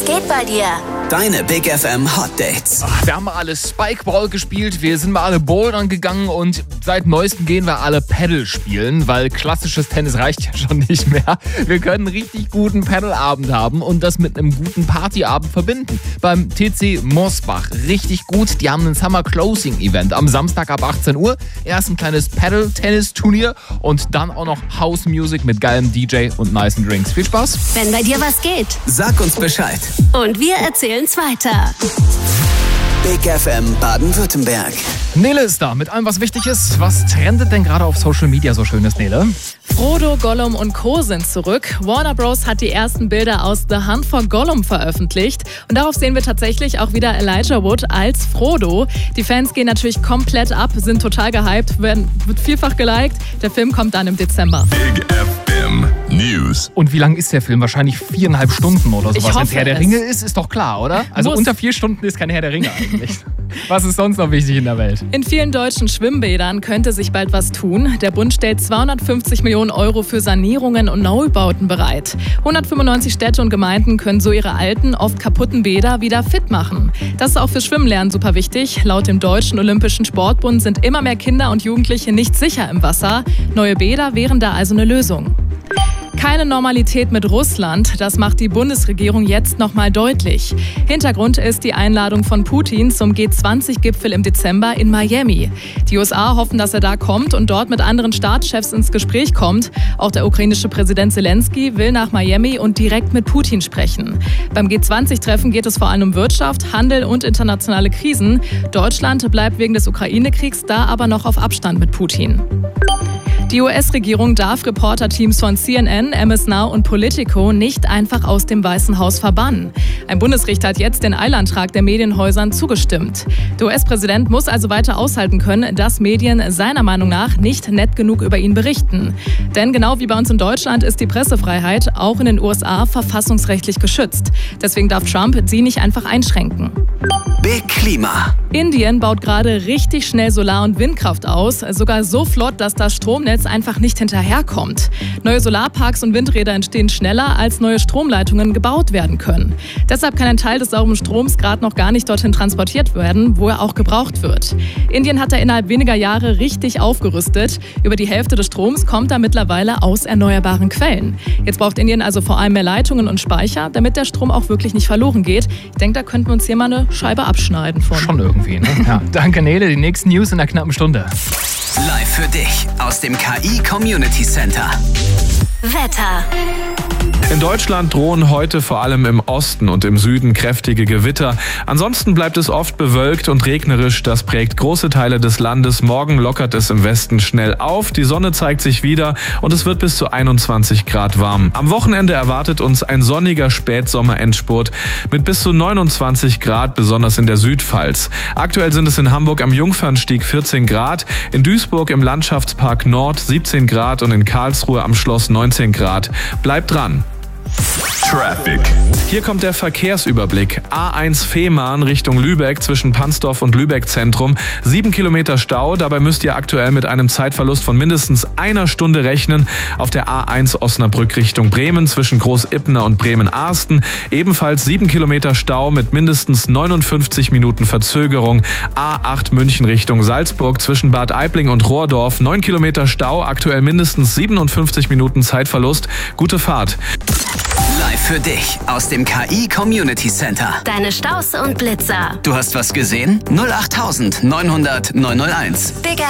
geht bei dir? Deine Big FM Hot Dates. Wir haben mal alle Spikeball gespielt, wir sind mal alle Bouldern gegangen und seit neuestem gehen wir alle Paddle spielen, weil klassisches Tennis reicht ja schon nicht mehr. Wir können einen richtig guten Paddleabend haben und das mit einem guten Partyabend verbinden. Beim TC Mosbach richtig gut, die haben ein Summer Closing Event am Samstag ab 18 Uhr. Erst ein kleines Paddle-Tennis-Turnier und dann auch noch House Music mit geilem DJ und nicen Drinks. Viel Spaß! Wenn bei dir was geht. Sag uns Bescheid. Und wir erzählen's weiter. Big FM Baden-Württemberg. Nele ist da mit allem, was wichtig ist. Was trendet denn gerade auf Social Media so Schönes, Nele? Frodo, Gollum und Co. sind zurück. Warner Bros. Hat die ersten Bilder aus The Hunt for Gollum veröffentlicht. Und darauf sehen wir tatsächlich auch wieder Elijah Wood als Frodo. Die Fans gehen natürlich komplett ab, sind total gehypt, wird vielfach geliked. Der Film kommt dann im Dezember. Big FM News. Und wie lang ist der Film? Wahrscheinlich 4,5 Stunden oder sowas. Ich hoffe Wenn es Herr der es. Ringe ist doch klar, oder? Also Muss. unter 4 Stunden ist kein Herr der Ringe eigentlich. Was ist sonst noch wichtig in der Welt? In vielen deutschen Schwimmbädern könnte sich bald was tun. Der Bund stellt 250 Millionen Euro für Sanierungen und Neubauten bereit. 195 Städte und Gemeinden können so ihre alten, oft kaputten Bäder wieder fit machen. Das ist auch für Schwimmlernen super wichtig. Laut dem Deutschen Olympischen Sportbund sind immer mehr Kinder und Jugendliche nicht sicher im Wasser. Neue Bäder wären da also eine Lösung. Keine Normalität mit Russland, das macht die Bundesregierung jetzt nochmal deutlich. Hintergrund ist die Einladung von Putin zum G20-Gipfel im Dezember in Miami. Die USA hoffen, dass er da kommt und dort mit anderen Staatschefs ins Gespräch kommt. Auch der ukrainische Präsident Zelensky will nach Miami und direkt mit Putin sprechen. Beim G20-Treffen geht es vor allem um Wirtschaft, Handel und internationale Krisen. Deutschland bleibt wegen des Ukraine-Kriegs da aber noch auf Abstand mit Putin. Die US-Regierung darf Reporterteams von CNN, MS Now und Politico nicht einfach aus dem Weißen Haus verbannen. Ein Bundesrichter hat jetzt den Eilantrag der Medienhäusern zugestimmt. Der US-Präsident muss also weiter aushalten können, dass Medien seiner Meinung nach nicht nett genug über ihn berichten. Denn genau wie bei uns in Deutschland ist die Pressefreiheit auch in den USA verfassungsrechtlich geschützt. Deswegen darf Trump sie nicht einfach einschränken. Big Klima. Indien baut gerade richtig schnell Solar- und Windkraft aus, sogar so flott, dass das Stromnetz einfach nicht hinterherkommt. Neue Solarparks und Windräder entstehen schneller, als neue Stromleitungen gebaut werden können. Deshalb kann ein Teil des sauberen Stroms gerade noch gar nicht dorthin transportiert werden, wo er auch gebraucht wird. Indien hat da innerhalb weniger Jahre richtig aufgerüstet. Über die Hälfte des Stroms kommt da mittlerweile aus erneuerbaren Quellen. Jetzt braucht Indien also vor allem mehr Leitungen und Speicher, damit der Strom auch wirklich nicht verloren geht. Ich denke, da könnten wir uns hier mal eine Scheibe abschneiden von. Schon irgendwie, ne? Ja. Danke, Nele. Die nächsten News in einer knappen Stunde. Live für dich aus dem KI Community Center. Wetter. In Deutschland drohen heute vor allem im Osten und im Süden kräftige Gewitter. Ansonsten bleibt es oft bewölkt und regnerisch. Das prägt große Teile des Landes. Morgen lockert es im Westen schnell auf. Die Sonne zeigt sich wieder und es wird bis zu 21 Grad warm. Am Wochenende erwartet uns ein sonniger Spätsommerendspurt mit bis zu 29 Grad, besonders in der Südpfalz. Aktuell sind es in Hamburg am Jungfernstieg 14 Grad, in Duisburg im Landschaftspark Nord 17 Grad und in Karlsruhe am Schloss 19 Grad. Bleibt dran! Traffic. Hier kommt der Verkehrsüberblick. A1 Fehmarn Richtung Lübeck zwischen Pansdorf und Lübeck Zentrum. 7 Kilometer Stau. Dabei müsst ihr aktuell mit einem Zeitverlust von mindestens einer Stunde rechnen. Auf der A1 Osnabrück Richtung Bremen zwischen Groß-Ippener und Bremen-Arsten. Ebenfalls 7 Kilometer Stau mit mindestens 59 Minuten Verzögerung. A8 München Richtung Salzburg zwischen Bad Aibling und Rohrdorf. 9 Kilometer Stau, aktuell mindestens 57 Minuten Zeitverlust. Gute Fahrt. Live für dich aus dem KI Community Center. Deine Staus und Blitzer. Du hast was gesehen? 08900 901. Big